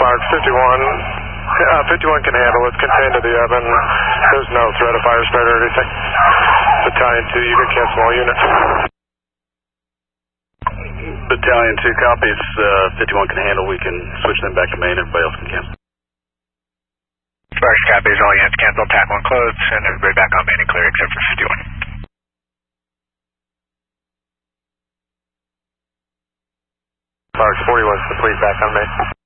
Mark 51 can handle it, contained to the oven. There's no threat of fire start or anything. Battalion 2, you can cancel all units. Battalion 2 copies, 51 can handle, we can switch them back to main, everybody else can cancel. Sparks copies, all units cancel, TAC 1 closed, and everybody back on main and clear except for 51. Sparks 41 is complete, back on main.